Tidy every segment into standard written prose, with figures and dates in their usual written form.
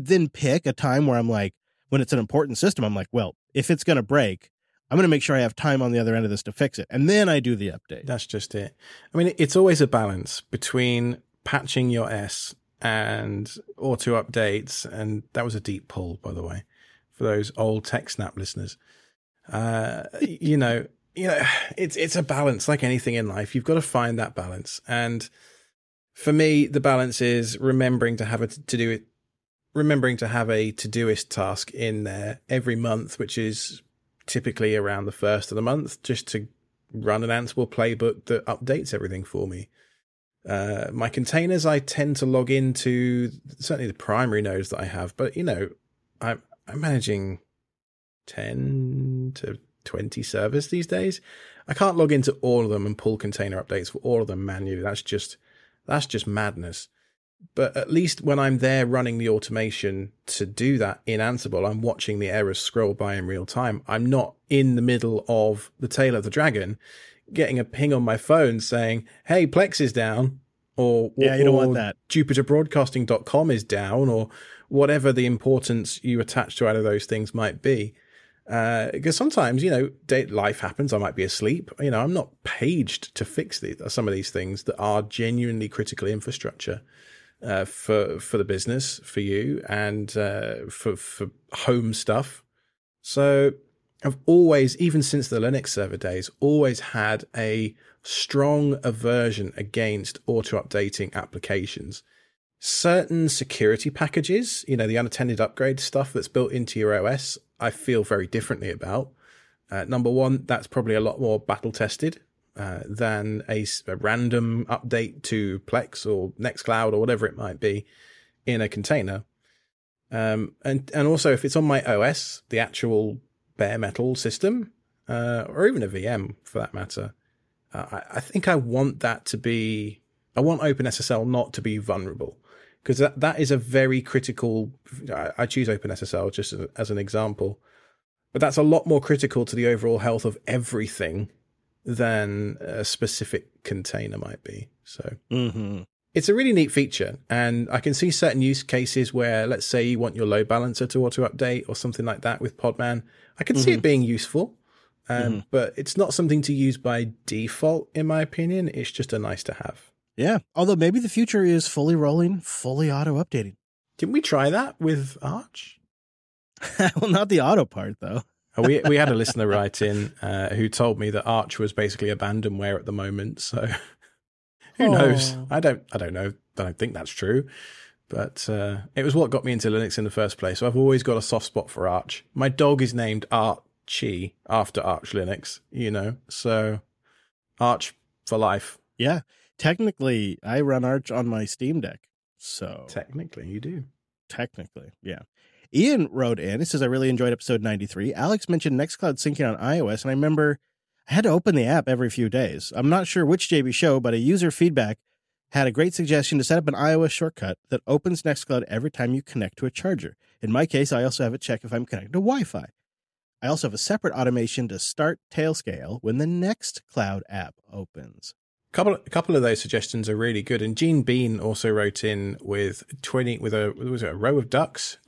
then pick a time where I'm like, when it's an important system, I'm like, well, if it's going to break, I'm going to make sure I have time on the other end of this to fix it. And then I do the update. That's just it. I mean, it's always a balance between patching your S and auto updates. And that was a deep pull, by the way, for those old TechSnap listeners. It's a balance like anything in life. You've got to find that balance. And for me, the balance is remembering to have a Todoist task in there every month, which is typically around the first of the month, just to run an Ansible playbook that updates everything for me. My containers, I tend to log into certainly the primary nodes that I have, but I'm managing 10 to 20 servers these days. I can't log into all of them and pull container updates for all of them manually. That's just madness. But at least when I'm there running the automation to do that in Ansible, I'm watching the errors scroll by in real time. I'm not in the middle of the tail of the dragon getting a ping on my phone saying, hey, Plex is down, or you don't want that. JupyterBroadcasting.com is down, or whatever the importance you attach to either of those things might be. Because sometimes, life happens. I might be asleep. I'm not paged to fix some of these things that are genuinely critical infrastructure. For the business, for you, and for home stuff. So I've always, even since the Linux server days, always had a strong aversion against auto-updating applications. Certain security packages, the unattended upgrade stuff that's built into your OS, I feel very differently about. Number one, that's probably a lot more battle-tested than a random update to Plex or Nextcloud or whatever it might be in a container. And also, if it's on my OS, the actual bare metal system, or even a VM for that matter, I think I want OpenSSL not to be vulnerable, because that is a very critical. I choose OpenSSL just as an example, but that's a lot more critical to the overall health of everything than a specific container might be. So It's a really neat feature, and I can see certain use cases where, let's say you want your load balancer to auto update or something like that with Podman. I can see it being useful, but it's not something to use by default, in my opinion. It's just a nice to have. Yeah, although maybe the future is fully rolling, fully auto updating. Didn't we try that with Arch? Well, not the auto part, though. We had a listener write in who told me that Arch was basically abandonware at the moment. So who knows? I don't know. I don't think that's true. But it was what got me into Linux in the first place. So I've always got a soft spot for Arch. My dog is named Archie after Arch Linux, So Arch for life. Yeah. Technically, I run Arch on my Steam Deck. So technically, you do. Technically, yeah. Ian wrote in, he says, I really enjoyed episode 93. Alex mentioned Nextcloud syncing on iOS, and I remember I had to open the app every few days. I'm not sure which JB show, but a user feedback had a great suggestion to set up an iOS shortcut that opens Nextcloud every time you connect to a charger. In my case, I also have it check if I'm connected to Wi-Fi. I also have a separate automation to start Tailscale when the Nextcloud app opens. A couple of those suggestions are really good. And Gene Bean also wrote in with a row of ducks,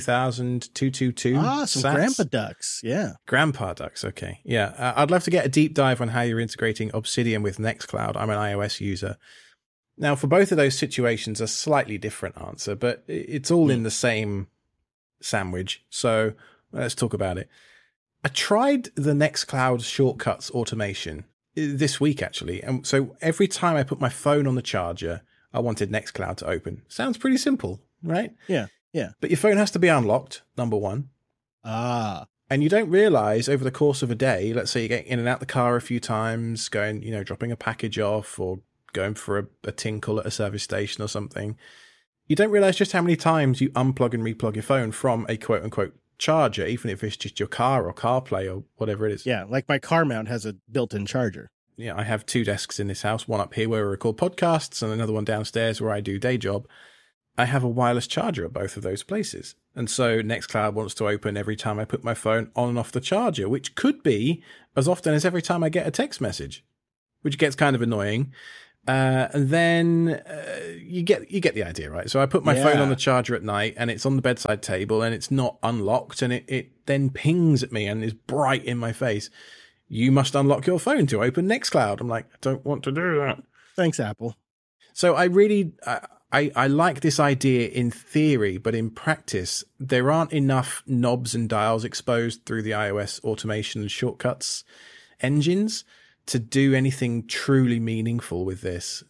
22,222. Ah, some sats. grandpa ducks. Yeah. Grandpa ducks. Okay. Yeah. I'd love to get a deep dive on how you're integrating Obsidian with Nextcloud. I'm an iOS user. Now, for both of those situations, a slightly different answer, but it's all in the same sandwich. So let's talk about it. I tried the Nextcloud shortcuts automation this week, actually. And so every time I put my phone on the charger, I wanted Nextcloud to open. Sounds pretty simple, right? Yeah, yeah. But your phone has to be unlocked, number one. Ah. And you don't realize over the course of a day, let's say you get in and out the car a few times, going, dropping a package off or going for a tinkle at a service station or something. You don't realize just how many times you unplug and replug your phone from a quote unquote charger, even if it's just your car or CarPlay or whatever it is. Yeah, like my car mount has a built-in charger. Yeah, I have two desks in this house, one up here where we record podcasts and another one downstairs where I do day job. I have a wireless charger at both of those places. And so Nextcloud wants to open every time I put my phone on and off the charger, which could be as often as every time I get a text message, which gets kind of annoying. And then you get the idea, right? So I put my phone on the charger at night, and it's on the bedside table, and it's not unlocked, and it then pings at me and is bright in my face. You must unlock your phone to open Nextcloud. I'm like, I don't want to do that. Thanks, Apple. So I really, I like this idea in theory, but in practice, there aren't enough knobs and dials exposed through the iOS automation and shortcuts engines to do anything truly meaningful with this.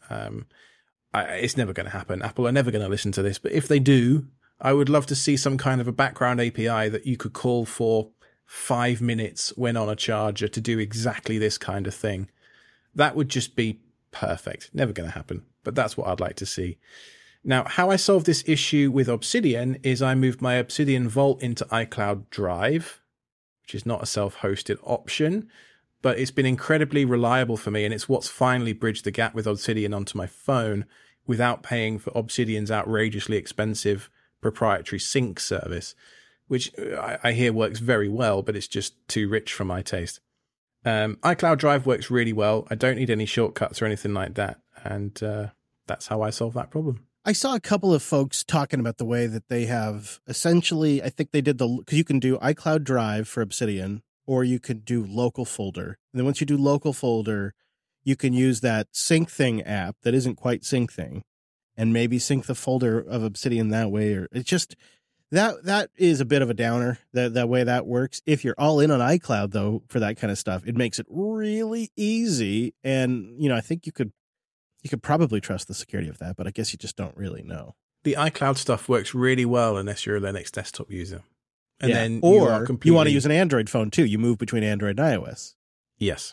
It's never going to happen. Apple are never going to listen to this, but if they do, I would love to see some kind of a background API that you could call for 5 minutes when on a charger to do exactly this kind of thing. That would just be perfect. Never going to happen, but that's what I'd like to see. Now, how I solved this issue with Obsidian is I moved my Obsidian Vault into iCloud Drive, which is not a self-hosted option, but it's been incredibly reliable for me, and it's what's finally bridged the gap with Obsidian onto my phone without paying for Obsidian's outrageously expensive proprietary sync service, which I hear works very well, but it's just too rich for my taste. iCloud Drive works really well. I don't need any shortcuts or anything like that, and that's how I solve that problem. I saw a couple of folks talking about the way that they have essentially, I think they did because you can do iCloud Drive for Obsidian, or you could do local folder. And then once you do local folder, you can use that Sync Thing app that isn't quite Sync Thing and maybe sync the folder of Obsidian that way. Or it's just that is a bit of a downer, that way that works. If you're all in on iCloud, though, for that kind of stuff, it makes it really easy. And, I think you could probably trust the security of that, but I guess you just don't really know. The iCloud stuff works really well unless you're a Linux desktop user. And then you want to use an Android phone too. You move between Android and iOS. Yes.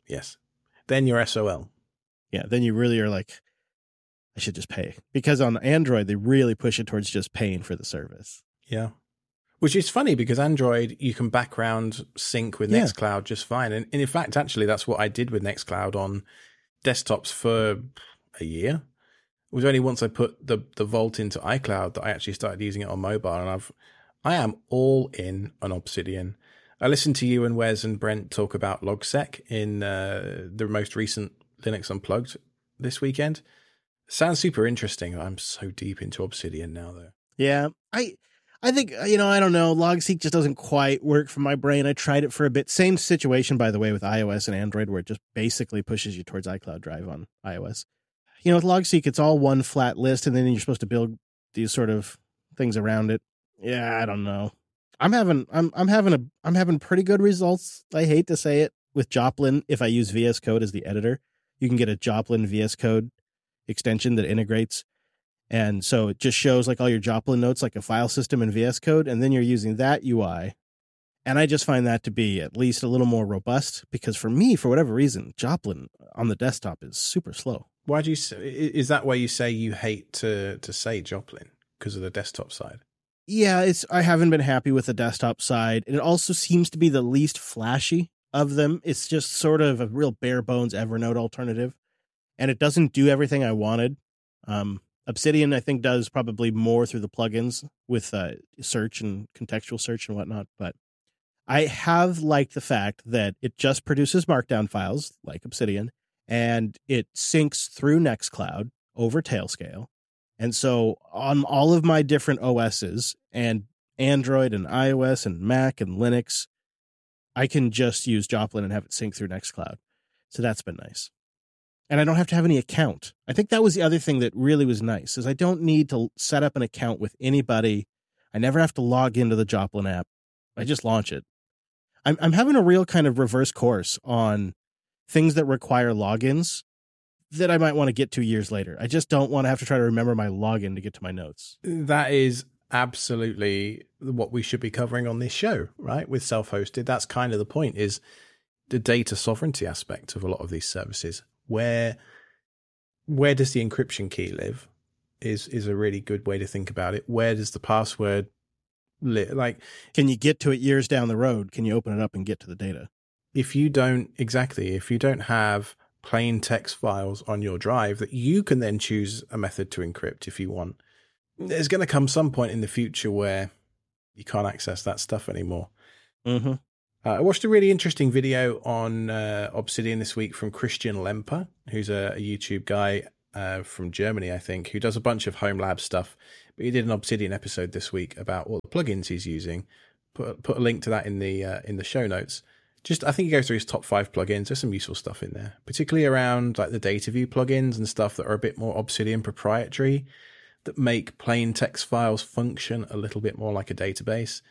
Then you're SOL. Yeah. Then you really are like, I should just pay, because on Android, they really push it towards just paying for the service. Yeah. Which is funny because Android, you can background sync with Nextcloud just fine. And in fact, actually, that's what I did with Nextcloud on desktops for a year. It was only once I put the Vault into iCloud that I actually started using it on mobile. And I am all in on Obsidian. I listened to you and Wes and Brent talk about LogSec in the most recent Linux Unplugged this weekend. Sounds super interesting. I'm so deep into Obsidian now, though. Yeah, I think, I don't know. LogSeq just doesn't quite work for my brain. I tried it for a bit. Same situation, by the way, with iOS and Android, where it just basically pushes you towards iCloud Drive on iOS. With LogSeq, it's all one flat list, and then you're supposed to build these sort of things around it. Yeah, I don't know. I'm having pretty good results. I hate to say it, with Joplin. If I use VS Code as the editor, you can get a Joplin VS Code extension that integrates, and so it just shows like all your Joplin notes like a file system in VS Code, and then you're using that UI. And I just find that to be at least a little more robust, because for me, for whatever reason, Joplin on the desktop is super slow. Why do you say, is that why you say you hate to say Joplin, because of the desktop side? Yeah, I haven't been happy with the desktop side. And it also seems to be the least flashy of them. It's just sort of a real bare bones Evernote alternative, and it doesn't do everything I wanted. Obsidian, I think, does probably more through the plugins with search and contextual search and whatnot. But I have liked the fact that it just produces Markdown files like Obsidian, and it syncs through Nextcloud over Tailscale. And so on all of my different OSs, and Android and iOS and Mac and Linux, I can just use Joplin and have it sync through Nextcloud. So that's been nice. And I don't have to have any account. I think that was the other thing that really was nice, is I don't need to set up an account with anybody. I never have to log into the Joplin app. I just launch it. I'm having a real kind of reverse course on things that require logins that I might want to get to years later. I just don't want to have to try to remember my login to get to my notes. That is absolutely what we should be covering on this show, right? With self-hosted, that's kind of the point, is the data sovereignty aspect of a lot of these services. Where does the encryption key live is a really good way to think about it. Where does the password live? Like, can you get to it years down the road? Can you open it up and get to the data? If you don't have plain text files on your drive that you can then choose a method to encrypt if you want, there's going to come some point in the future where you can't access that stuff anymore. Mm-hmm. I watched a really interesting video on Obsidian this week from Christian Lemper, who's a YouTube guy from Germany, I think, who does a bunch of home lab stuff. But he did an Obsidian episode this week about all the plugins he's using. Put a link to that in the show notes. I think he goes through his top 5 plugins. There's some useful stuff in there, particularly around like the data view plugins and stuff that are a bit more Obsidian proprietary, that make plain text files function a little bit more like a database.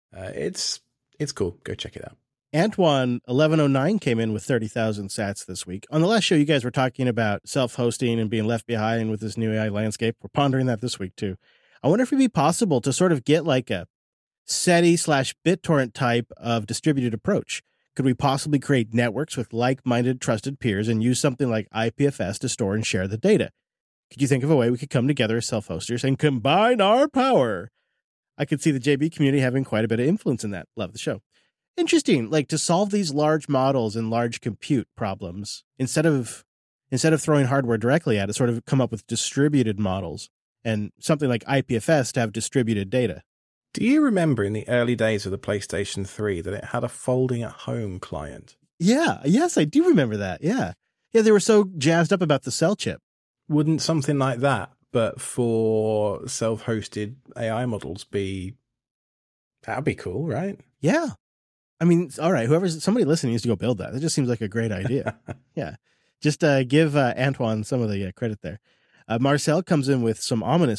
It's cool. Go check it out. Antoine 1109 came in with 30,000 sats this week. On the last show, you guys were talking about self-hosting and being left behind with this new AI landscape. We're pondering that this week too. I wonder if it'd be possible to sort of get like a SETI/BitTorrent type of distributed approach. Could we possibly create networks with like-minded trusted peers and use something like IPFS to store and share the data? Could you think of a way we could come together as self-hosters and combine our power? I could see the JB community having quite a bit of influence in that. Love the show. Interesting, like to solve these large models and large compute problems, instead of throwing hardware directly at it, sort of come up with distributed models and something like IPFS to have distributed data. Do you remember in the early days of the PlayStation 3 that it had a folding at home client? Yeah, yes, I do remember that. Yeah, they were so jazzed up about the cell chip. Wouldn't something like that, but for self-hosted AI models, that'd be cool, right? Yeah. I mean, all right, somebody listening needs to go build that. That just seems like a great idea. Yeah. Just give Antoine some of the credit there. Marcel comes in with some ominous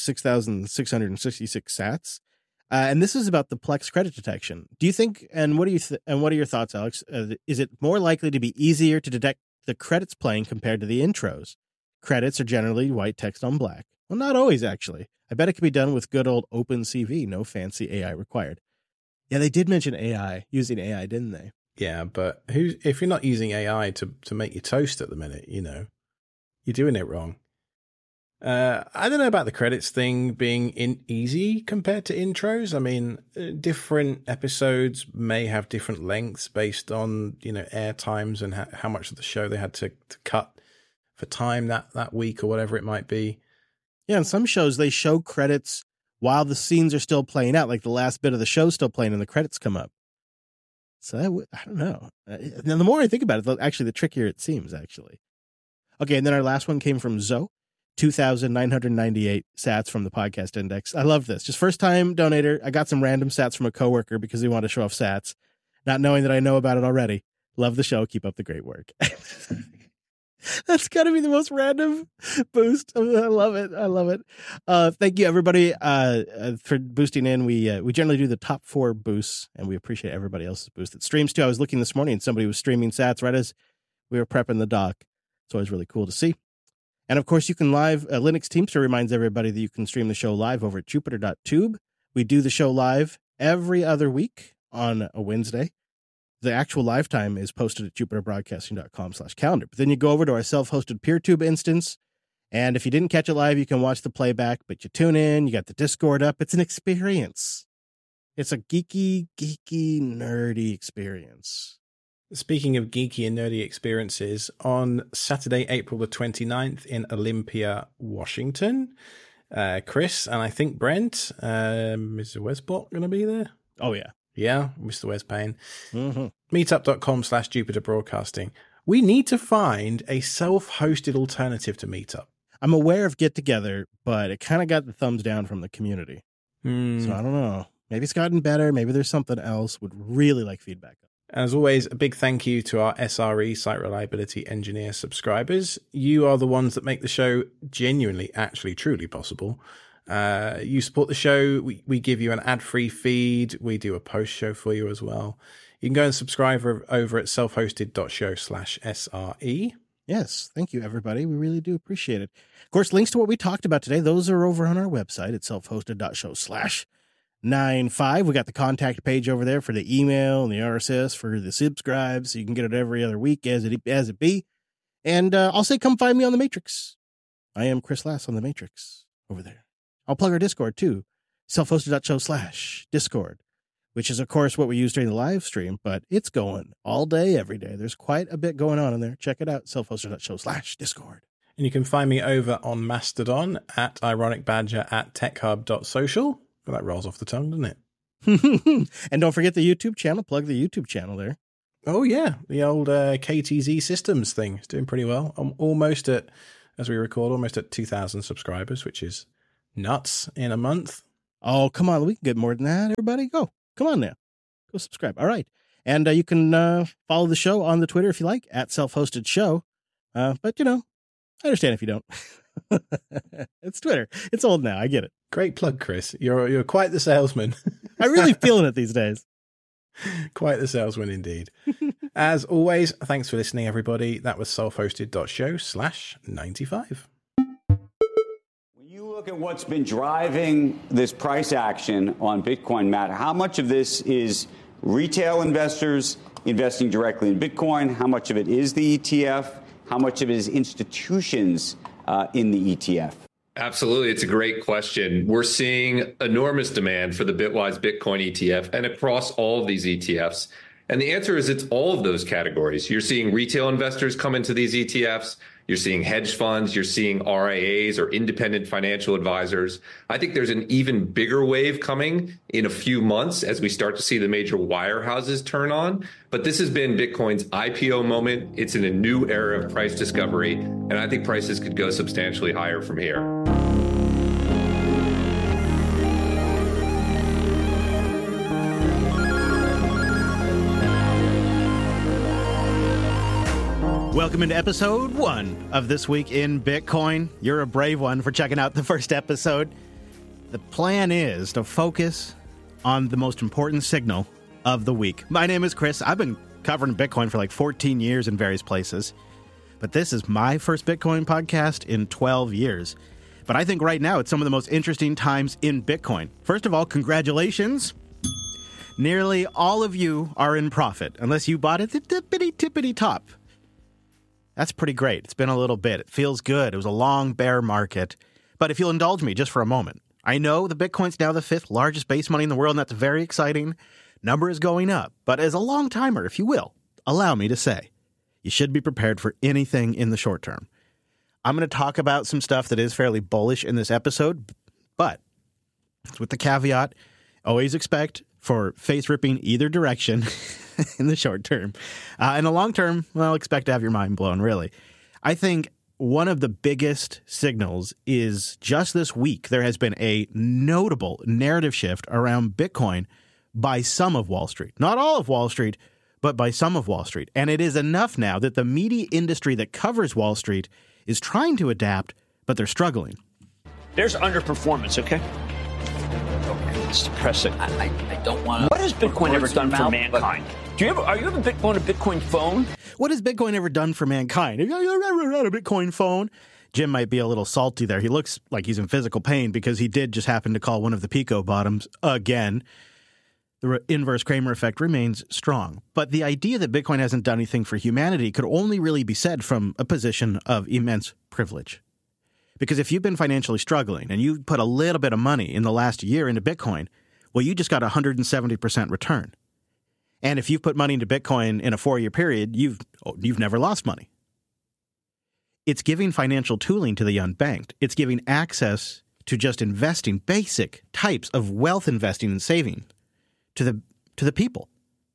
6,666 sats. And this is about the Plex credit detection. Do you think, and what are your thoughts, Alex? Is it more likely to be easier to detect the credits playing compared to the intros? Credits are generally white text on black. Well, not always, actually. I bet it could be done with good old OpenCV, no fancy AI required. Yeah, they did mention using AI, didn't they? Yeah, but if you're not using AI to make your toast at the minute, you're doing it wrong. I don't know about the credits thing being easy compared to intros. I mean, different episodes may have different lengths based on, air times and how much of the show they had to cut for time that week or whatever it might be. Yeah, in some shows, they show credits while the scenes are still playing out, like the last bit of the show still playing and the credits come up. So I don't know. Now, the more I think about it, actually, the trickier it seems, actually. Okay, and then our last one came from Zoe, 2,998 sats from the podcast index. I love this. Just first time donator. I got some random sats from a coworker because he wanted to show off sats, not knowing that I know about it already. Love the show. Keep up the great work. That's got to be the most random boost. I love it. Thank you, everybody, for boosting in. We generally do the top 4 boosts, and we appreciate everybody else's boost that streams, too. I was looking this morning, and somebody was streaming sats right as we were prepping the doc. It's always really cool to see. And, of course, you can live. Linux Teamster reminds everybody that you can stream the show live over at Jupiter.tube. We do the show live every other week on a Wednesday. The actual live time is posted at jupiterbroadcasting.com/calendar. But then you go over to our self-hosted PeerTube instance, and if you didn't catch it live, you can watch the playback, but you tune in, you got the Discord up. It's an experience. It's a geeky, nerdy experience. Speaking of geeky and nerdy experiences, on Saturday, April the 29th in Olympia, Washington, Chris and I think Brent, Mr. Westbot going to be there? Oh, yeah. Yeah, Mr. Wes Payne. Mm-hmm. Meetup.com/Jupiter Broadcasting. We need to find a self-hosted alternative to Meetup. I'm aware of Get Together, but it kind of got the thumbs down from the community. So I don't know. Maybe it's gotten better. Maybe there's something else. Would really like feedback. As always, a big thank you to our SRE, Site Reliability Engineer subscribers. You are the ones that make the show genuinely, actually, truly possible. You support the show. We give you an ad-free feed. We do a post show for you as well. You can go and subscribe over at selfhosted.show/SRE. Yes. Thank you, everybody. We really do appreciate it. Of course, links to what we talked about today, those are over on our website at selfhosted.show/95. We got the contact page over there for the email and the RSS for the subscribes. So you can get it every other week as it be. And I'll say, come find me on the Matrix. I am Chris Lass on the Matrix over there. I'll plug our Discord too, selfhosted.show/Discord, which is, of course, what we use during the live stream, but it's going all day, every day. There's quite a bit going on in there. Check it out, selfhosted.show/Discord. And you can find me over on Mastodon at ironicbadger at techhub.social. Well, that rolls off the tongue, doesn't it? And don't forget the YouTube channel. Plug the YouTube channel there. Oh, yeah. The old KTZ Systems thing is doing pretty well. I'm almost at, as we record, almost at 2,000 subscribers, which is nuts in a month. Oh, come on. We can get more than that. Everybody go. Come on now. Go subscribe. All right. And you can follow the show on the Twitter if you like, at Self-Hosted Show. But, I understand if you don't. It's Twitter. It's old now. I get it. Great plug, Chris. You're quite the salesman. I'm really feeling it these days. Quite the salesman indeed. As always, thanks for listening, everybody. That was selfhosted.show/95. When you look at what's been driving this price action on Bitcoin, Matt, how much of this is retail investors investing directly in Bitcoin? How much of it is the ETF? How much of it is institutions in the ETF? Absolutely. It's a great question. We're seeing enormous demand for the Bitwise Bitcoin ETF and across all of these ETFs. And the answer is it's all of those categories. You're seeing retail investors come into these ETFs. You're seeing hedge funds. You're seeing RIAs or independent financial advisors. I think there's an even bigger wave coming in a few months as we start to see the major wirehouses turn on. But this has been Bitcoin's IPO moment. It's in a new era of price discovery. And I think prices could go substantially higher from here. Welcome into episode 1 of This Week in Bitcoin. You're a brave one for checking out the first episode. The plan is to focus on the most important signal of the week. My name is Chris. I've been covering Bitcoin for like 14 years in various places, but this is my first Bitcoin podcast in 12 years. But I think right now it's some of the most interesting times in Bitcoin. First of all, congratulations. Nearly all of you are in profit, unless you bought at the tippity top. That's pretty great. It's been a little bit. It feels good. It was a long bear market. But if you'll indulge me just for a moment, I know the Bitcoin's now the 5th largest base money in the world, and that's very exciting. Number is going up. But as a long timer, if you will, allow me to say, you should be prepared for anything in the short term. I'm going to talk about some stuff that is fairly bullish in this episode, but with the caveat, always expect for face ripping either direction in the short term. In the long term, well, expect to have your mind blown, really. I think one of the biggest signals is just this week, there has been a notable narrative shift around Bitcoin by some of Wall Street. Not all of Wall Street, but by some of Wall Street. And it is enough now that the media industry that covers Wall Street is trying to adapt, but they're struggling. There's underperformance, okay? It's depressing. I don't want to. What has Bitcoin ever done for mankind? Are you ever on a Bitcoin phone? What has Bitcoin ever done for mankind? Have you ever had a Bitcoin phone? Jim might be a little salty there. He looks like he's in physical pain because he did just happen to call one of the Pico bottoms again. The inverse Kramer effect remains strong. But the idea that Bitcoin hasn't done anything for humanity could only really be said from a position of immense privilege. Because if you've been financially struggling and you put a little bit of money in the last year into Bitcoin, well, you just got a 170% return. And if you've put money into Bitcoin in a 4-year period, you've never lost money. It's giving financial tooling to the unbanked. It's giving access to just investing, basic types of wealth investing and saving to the people.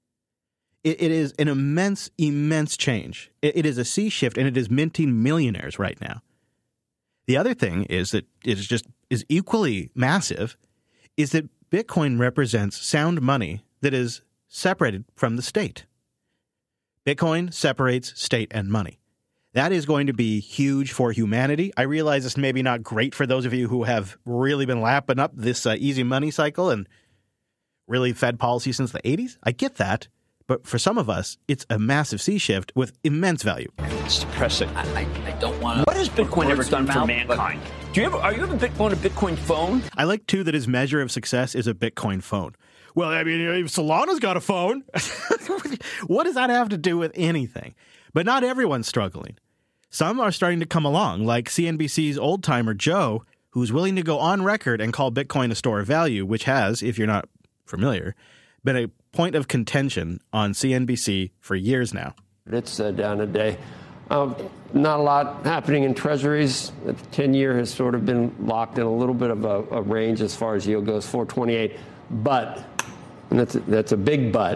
It is an immense change. It is a sea shift, and it is minting millionaires right now. The other thing is that it is equally massive, is that Bitcoin represents sound money that is separated from the state. Bitcoin separates state and money. That is going to be huge for humanity. I realize it's maybe not great for those of you who have really been lapping up this easy money cycle and really Fed policy since the 80s. I get that. But for some of us, it's a massive sea shift with immense value. It's depressing. I don't want to. What has Bitcoin ever done for mankind? Are you ever on a Bitcoin phone? I like, too, that his measure of success is a Bitcoin phone. Well, I mean, Solana's got a phone. What does that have to do with anything? But not everyone's struggling. Some are starting to come along, like CNBC's old-timer Joe, who's willing to go on record and call Bitcoin a store of value, which has, if you're not familiar, been a point of contention on CNBC for years now. It's down a day. Not a lot happening in treasuries. The 10-year has sort of been locked in a little bit of a range as far as yield goes, 428. But and that's a big but.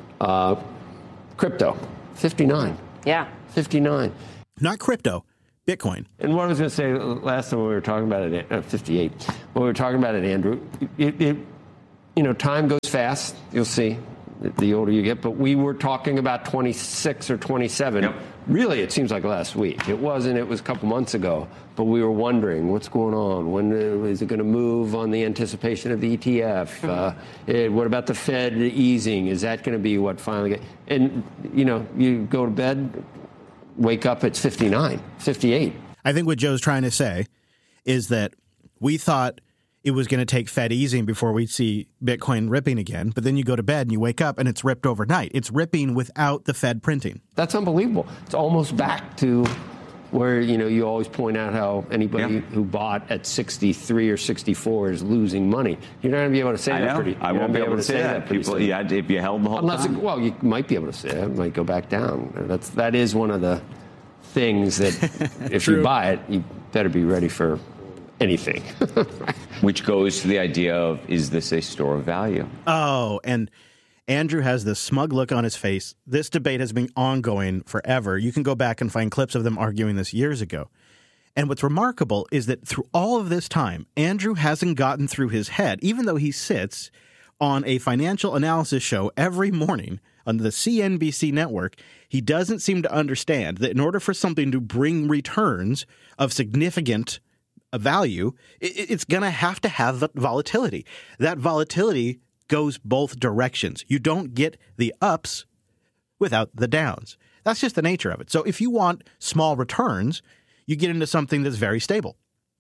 Crypto, 59. Yeah. 59. Not crypto, Bitcoin. And what I was going to say last time we were talking about it, 58, when we were talking about it, Andrew, time goes fast. You'll see the older you get. But we were talking about 26 or 27. Yep. Really, it seems like last week. It wasn't. It was a couple months ago. But we were wondering, what's going on? When is it going to move on the anticipation of the ETF? What about the Fed easing? Is that going to be what finally gets? And, you go to bed, wake up, it's 59, 58. I think what Joe's trying to say is that we thought it was going to take Fed easing before we'd see Bitcoin ripping again. But then you go to bed and you wake up and it's ripped overnight. It's ripping without the Fed printing. That's unbelievable. It's almost back to where, you always point out how anybody who bought at 63 or 64 is losing money. You're not going to be able to say that pretty soon. I won't be able to say that. People, if you held the whole time. Well, you might be able to say it. It might go back down. That is one of the things that if you buy it, you better be ready for anything. Which goes to the idea of, is this a store of value? Oh, and Andrew has this smug look on his face. This debate has been ongoing forever. You can go back and find clips of them arguing this years ago. And what's remarkable is that through all of this time, Andrew hasn't gotten through his head, even though he sits on a financial analysis show every morning on the CNBC network, he doesn't seem to understand that in order for something to bring returns of significant value, it's going to have volatility. That volatility goes both directions. You don't get the ups without the downs. That's just the nature of it. So if you want small returns, you get into something that's very stable.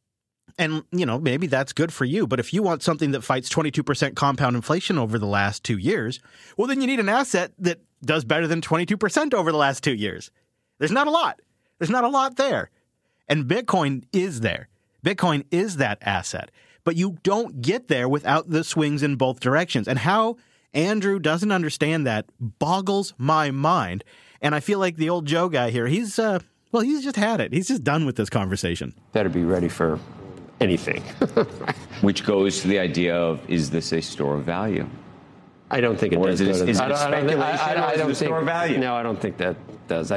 And, maybe that's good for you. But if you want something that fights 22% compound inflation over the last 2 years, well, then you need an asset that does better than 22% over the last 2 years. There's not a lot. There's not a lot there. And Bitcoin is there. Bitcoin is that asset. But you don't get there without the swings in both directions. And how Andrew doesn't understand that boggles my mind. And I feel like the old Joe guy here, he's just had it. He's just done with this conversation. Better be ready for anything. Which goes to the idea of, is this a store of value? I don't think it does. Is it speculation? I don't think store of value. No, I don't think that does.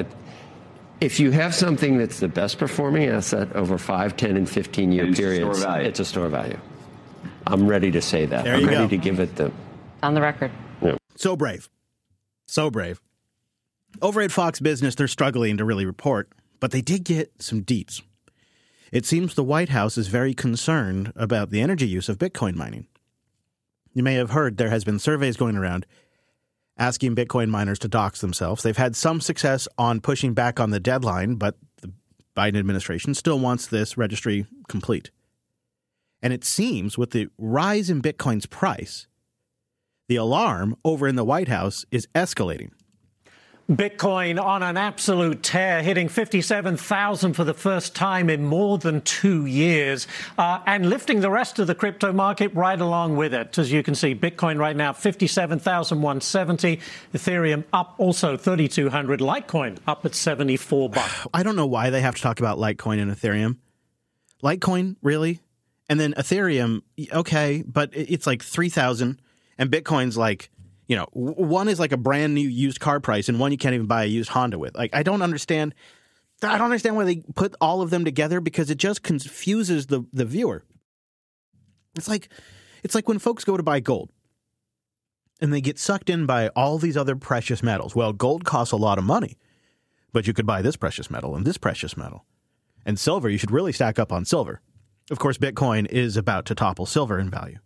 If you have something that's the best performing asset over 5, 10, and 15-year periods, it's a store of value. I'm ready to say that. I'm ready to give it the... On the record. Yeah. So brave. So brave. Over at Fox Business, they're struggling to really report, but they did get some deets. It seems the White House is very concerned about the energy use of Bitcoin mining. You may have heard there has been surveys going around asking Bitcoin miners to dox themselves. They've had some success on pushing back on the deadline, but the Biden administration still wants this registry complete. And it seems with the rise in Bitcoin's price, the alarm over in the White House is escalating. Bitcoin on an absolute tear, hitting 57,000 for the first time in more than 2 years, and lifting the rest of the crypto market right along with it. As you can see, Bitcoin right now, 57,170. Ethereum up also 3,200. Litecoin up at $74. I don't know why they have to talk about Litecoin and Ethereum. Litecoin, really? And then Ethereum, okay, but it's like 3,000, and Bitcoin's like, one is like a brand new used car price, and one you can't even buy a used Honda with. Like, I don't understand why they put all of them together, because it just confuses the viewer. It's like when folks go to buy gold and they get sucked in by all these other precious metals. Well, gold costs a lot of money, but you could buy this precious metal and this precious metal. And silver, you should really stack up on silver. Of course, Bitcoin is about to topple silver in value.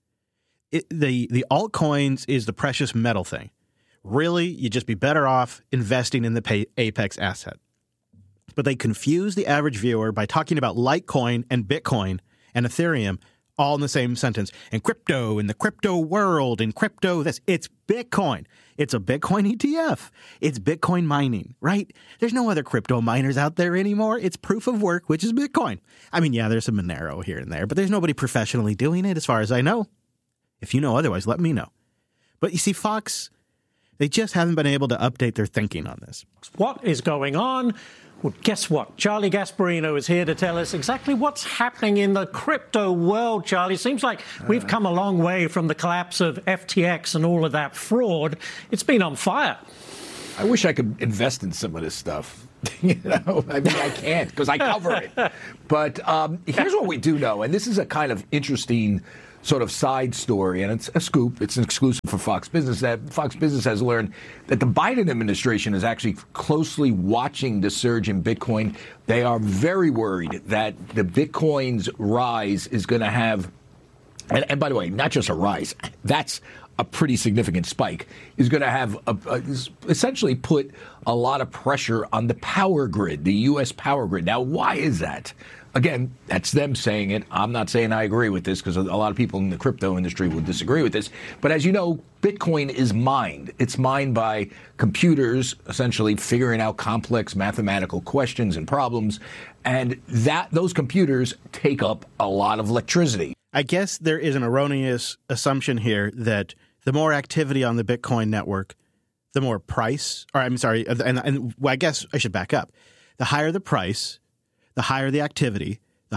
The altcoins is the precious metal thing. Really, you'd just be better off investing in the Apex asset. But they confuse the average viewer by talking about Litecoin and Bitcoin and Ethereum all in the same sentence. And crypto, in the crypto world, and crypto this. It's Bitcoin. It's a Bitcoin ETF. It's Bitcoin mining, right? There's no other crypto miners out there anymore. It's proof of work, which is Bitcoin. I mean, yeah, there's some Monero here and there, but there's nobody professionally doing it as far as I know. If you know otherwise, let me know. But you see, Fox, They just haven't been able to update their thinking on this. What is going on? Well, guess what? Charlie Gasparino is here to tell us exactly what's happening in the crypto world, Charlie. Seems like we've come a long way from the collapse of FTX and all of that fraud. It's been on fire. I wish I could invest in some of this stuff. I can't because I cover it. But here's what we do know, and this is a kind of interesting sort of side story, and it's a scoop. It's an exclusive for Fox Business. That Fox Business has learned that the Biden administration is actually closely watching the surge in Bitcoin. They are very worried that the Bitcoin's rise is going to have, and by the way, not just a rise, that's a pretty significant spike, is going to have essentially put a lot of pressure on the power grid, the U.S. power grid. Now, why is that? Again, that's them saying it. I'm not saying I agree with this because a lot of people in the crypto industry would disagree with this. But as you know, Bitcoin is mined. It's mined by computers, essentially figuring out complex mathematical questions and problems. And those computers take up a lot of electricity. I guess there is an erroneous assumption here that the more activity on the Bitcoin network, the more price, or I'm sorry, and I guess I should back up. The higher the price, the higher the activity,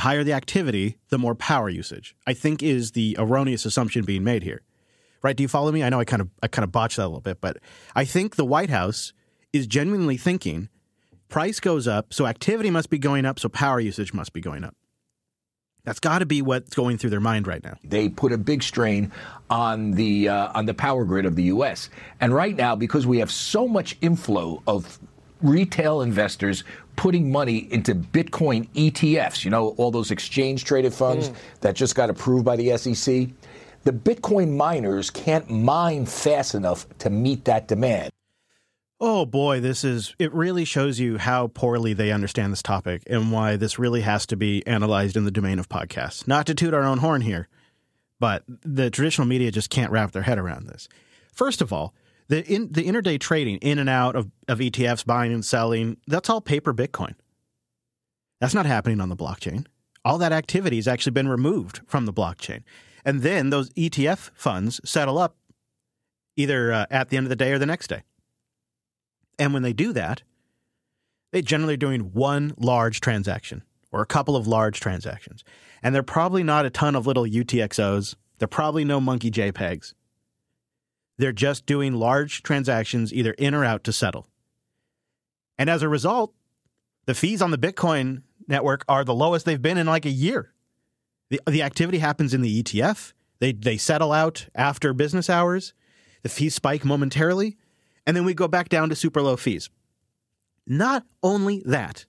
the more power usage, I think is the erroneous assumption being made here. Right? Do you follow me? I know I kind of botched that a little bit, but I think the White House is genuinely thinking price goes up, so activity must be going up, so power usage must be going up. That's got to be what's going through their mind right now. They put a big strain on the power grid of the U.S. And right now, because we have so much inflow of retail investors putting money into Bitcoin ETFs, all those exchange-traded funds that just got approved by the SEC, the Bitcoin miners can't mine fast enough to meet that demand. Oh boy, it really shows you how poorly they understand this topic and why this really has to be analyzed in the domain of podcasts. Not to toot our own horn here, but the traditional media just can't wrap their head around this. First of all, the intraday trading in and out of ETFs, buying and selling, that's all paper Bitcoin. That's not happening on the blockchain. All that activity has actually been removed from the blockchain. And then those ETF funds settle up either at the end of the day or the next day. And when they do that, they generally are doing one large transaction or a couple of large transactions. And they're probably not a ton of little UTXOs. They're probably no monkey JPEGs. They're just doing large transactions either in or out to settle. And as a result, the fees on the Bitcoin network are the lowest they've been in like a year. The activity happens in the ETF. They settle out after business hours. The fees spike momentarily. And then we go back down to super low fees. Not only that,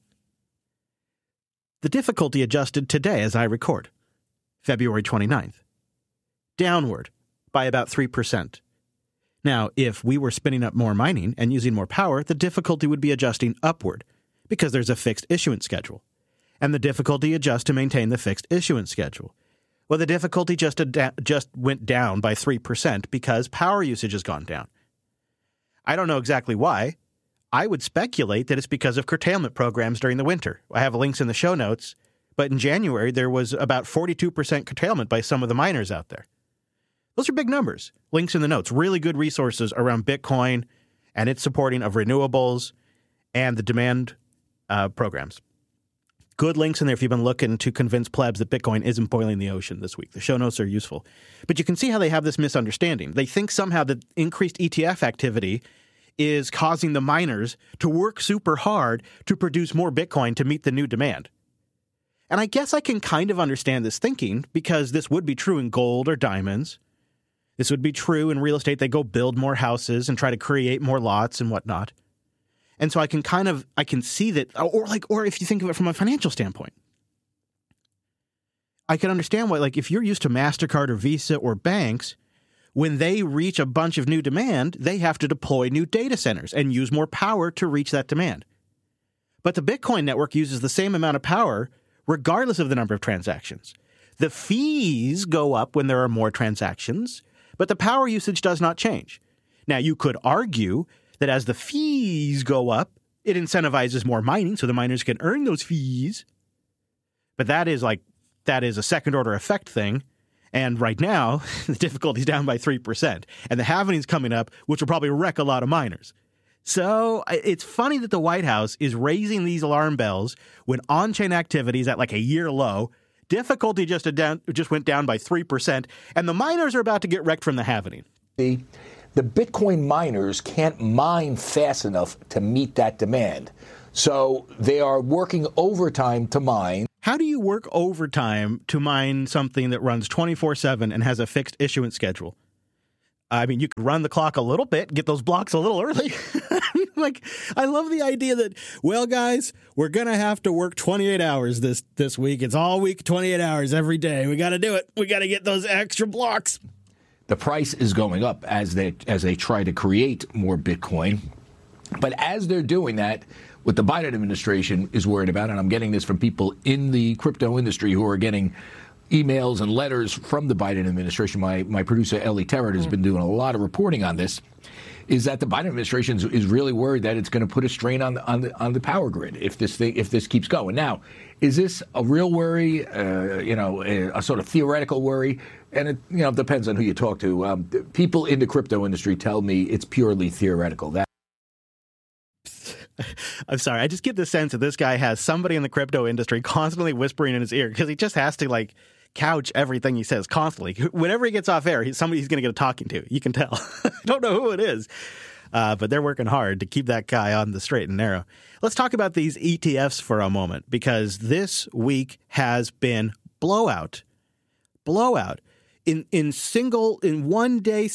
the difficulty adjusted today as I record, February 29th, downward by about 3%. Now, if we were spinning up more mining and using more power, the difficulty would be adjusting upward because there's a fixed issuance schedule. And the difficulty adjusts to maintain the fixed issuance schedule. Well, the difficulty just went down by 3% because power usage has gone down. I don't know exactly why. I would speculate that it's because of curtailment programs during the winter. I have links in the show notes, but in January, there was about 42% curtailment by some of the miners out there. Those are big numbers. Links in the notes. Really good resources around Bitcoin and its supporting of renewables and the demand programs. Good links in there if you've been looking to convince plebs that Bitcoin isn't boiling the ocean this week. The show notes are useful. But you can see how they have this misunderstanding. They think somehow that increased ETF activity is causing the miners to work super hard to produce more Bitcoin to meet the new demand. And I guess I can kind of understand this thinking because this would be true in gold or diamonds. This would be true in real estate. They go build more houses and try to create more lots and whatnot. And so I can see that, or if you think of it from a financial standpoint, I can understand why, if you're used to MasterCard or Visa or banks, when they reach a bunch of new demand, they have to deploy new data centers and use more power to reach that demand. But the Bitcoin network uses the same amount of power regardless of the number of transactions. The fees go up when there are more transactions, but the power usage does not change. Now, you could argue that as the fees go up, it incentivizes more mining so the miners can earn those fees. But that is a second order effect thing. And right now, the difficulty's down by 3%. And the halvening's coming up, which will probably wreck a lot of miners. So it's funny that the White House is raising these alarm bells when on-chain activity is at like a year low. Difficulty just went down by 3%, and the miners are about to get wrecked from the halvening. The Bitcoin miners can't mine fast enough to meet that demand. So they are working overtime to mine. How do you work overtime to mine something that runs 24/7 and has a fixed issuance schedule? I mean, you could run the clock a little bit, get those blocks a little early. I love the idea that, well, guys, we're going to have to work 28 hours this week. It's all week, 28 hours every day. We got to do it. We got to get those extra blocks. The price is going up as they try to create more Bitcoin. But as they're doing that, what the Biden administration is worried about, and I'm getting this from people in the crypto industry who are getting emails and letters from the Biden administration. My producer, Ellie Terrett, has been doing a lot of reporting on this, is that the Biden administration is really worried that it's going to put a strain on the power grid if this keeps going. Now, is this a real worry, a sort of theoretical worry? And it depends on who you talk to. People in the crypto industry tell me it's purely theoretical. I'm sorry. I just get the sense that this guy has somebody in the crypto industry constantly whispering in his ear because he just has to couch everything he says constantly. Whenever he gets off air, somebody he's going to get a talking to. You can tell. I don't know who it is, but they're working hard to keep that guy on the straight and narrow. Let's talk about these ETFs for a moment, because this week has been blowout. In one day.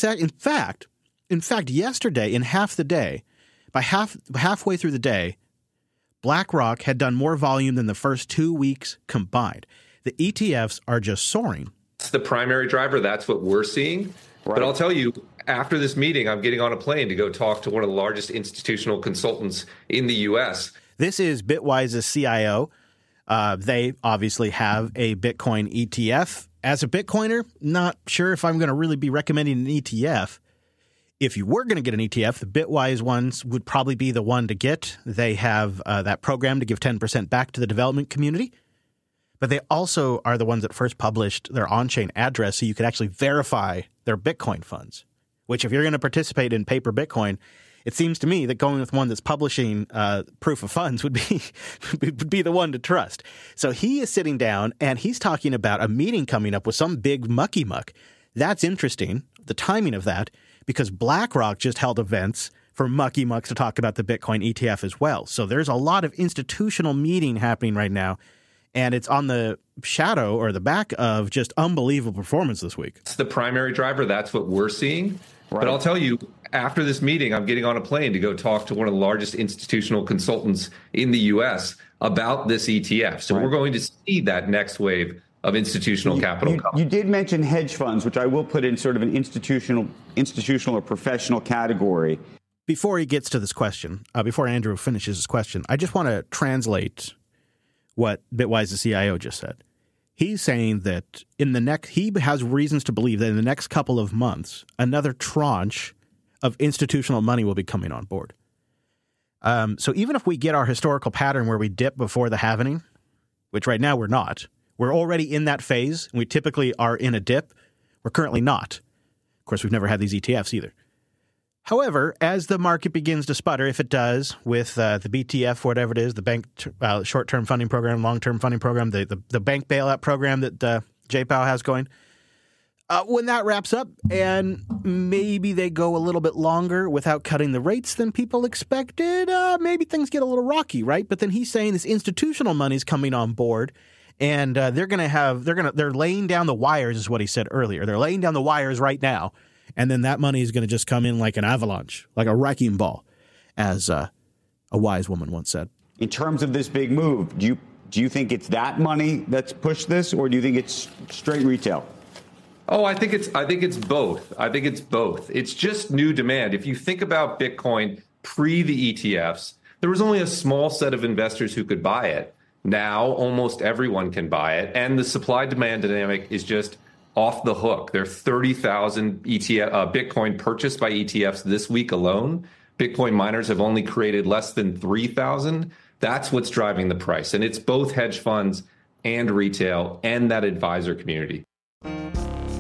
In fact, yesterday, in half the day, by halfway through the day, BlackRock had done more volume than the first 2 weeks combined. The ETFs are just soaring. It's the primary driver. That's what we're seeing. Right. But I'll tell you, after this meeting, I'm getting on a plane to go talk to one of the largest institutional consultants in the U.S. This is Bitwise's CIO. They obviously have a Bitcoin ETF. As a Bitcoiner, not sure if I'm going to really be recommending an ETF. If you were going to get an ETF, the Bitwise ones would probably be the one to get. They have that program to give 10% back to the development community. But they also are the ones that first published their on-chain address so you could actually verify their Bitcoin funds, which if you're going to participate in paper Bitcoin, it seems to me that going with one that's publishing proof of funds would be the one to trust. So he is sitting down and he's talking about a meeting coming up with some big mucky muck. That's interesting, the timing of that, because BlackRock just held events for mucky mucks to talk about the Bitcoin ETF as well. So there's a lot of institutional meeting happening right now, and it's on the shadow or the back of just unbelievable performance this week. It's the primary driver. That's what we're seeing. Right. But I'll tell you, after this meeting, I'm getting on a plane to go talk to one of the largest institutional consultants in the U.S. about this ETF. So we're going to see that next wave of institutional capital. You did mention hedge funds, which I will put in sort of an institutional or professional category. Before he gets to this question, before Andrew finishes his question, I just want to translate what Bitwise's CIO just said. He's saying that he has reasons to believe that in the next couple of months, another tranche of institutional money will be coming on board. So even if we get our historical pattern where we dip before the halvening, which right now we're not, we're already in that phase, and we typically are in a dip. We're currently not. Of course, we've never had these ETFs either. However, as the market begins to sputter, if it does, with the BTF, whatever it is, the bank short-term funding program, long-term funding program, the bank bailout program that Jay Powell has going, when that wraps up and maybe they go a little bit longer without cutting the rates than people expected, maybe things get a little rocky, right? But then he's saying this institutional money is coming on board. And they're laying down the wires, is what he said earlier. They're laying down the wires right now, and then that money is going to just come in like an avalanche, like a wrecking ball, as a wise woman once said. In terms of this big move, do you think it's that money that's pushed this, or do you think it's straight retail? Oh, I think it's both. It's just new demand. If you think about Bitcoin pre the ETFs, there was only a small set of investors who could buy it. Now almost everyone can buy it, and the supply-demand dynamic is just off the hook. There are 30,000 Bitcoin purchased by ETFs this week alone. Bitcoin miners have only created less than 3,000. That's what's driving the price, and it's both hedge funds and retail and that advisor community.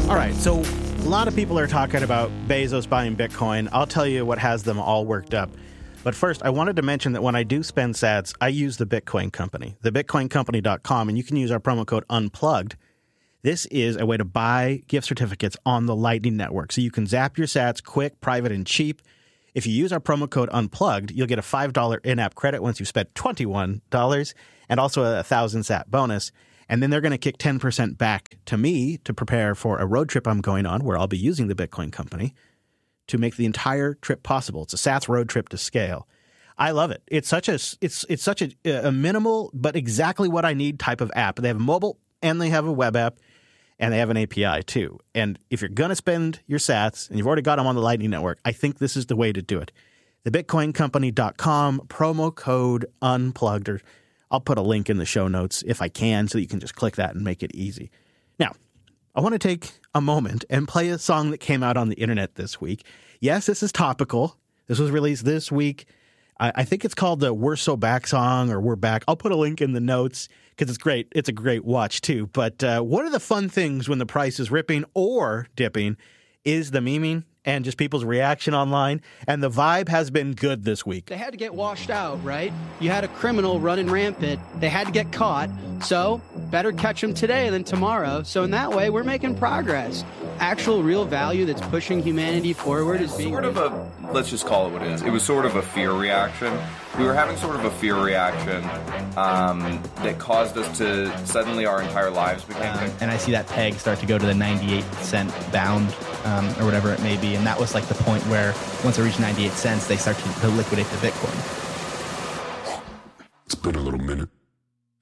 All right, so a lot of people are talking about Bezos buying Bitcoin. I'll tell you what has them all worked up. But first, I wanted to mention that when I do spend sats, I use the Bitcoin Company, thebitcoincompany.com, and you can use our promo code UNPLUGGED. This is a way to buy gift certificates on the Lightning Network. So you can zap your sats quick, private, and cheap. If you use our promo code UNPLUGGED, you'll get a $5 in-app credit once you've spent $21 and also a 1,000 sat bonus. And then they're going to kick 10% back to me to prepare for a road trip I'm going on where I'll be using the Bitcoin Company to make the entire trip possible. It's a Sats road trip to scale. I love it. It's such a minimal but exactly what I need type of app. They have a mobile and they have a web app and they have an API too. And if you're going to spend your sats and you've already got them on the Lightning Network, I think this is the way to do it. Thebitcoincompany.com, promo code UNPLUGGED, or I'll put a link in the show notes if I can so you can just click that and make it easy. Now, I want to take a moment and play a song that came out on the internet this week. Yes, this is topical. This was released this week. I think it's called the We're So Back song or We're Back. I'll put a link in the notes because it's great. It's a great watch too. But one of the fun things when the price is ripping or dipping is the memeing and just people's reaction online. And the vibe has been good this week. They had to get washed out, right? You had a criminal running rampant. They had to get caught. So better catch them today than tomorrow. So in that way, we're making progress. Actual real value that's pushing humanity forward is being... Sort of a, let's just call it what it is. It was sort of a fear reaction. We were having sort of a fear reaction that caused us to suddenly our entire lives became... and I see that peg start to go to the 98 cent bound or whatever it may be. And that was like the point where once it reached 98 cents, they start to liquidate the Bitcoin. It's been a little minute.